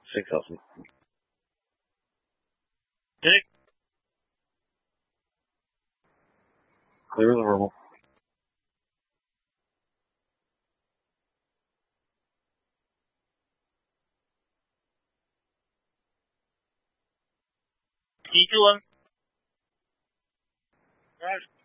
6000. Dick, Clear the verbal. keep doing. Roger.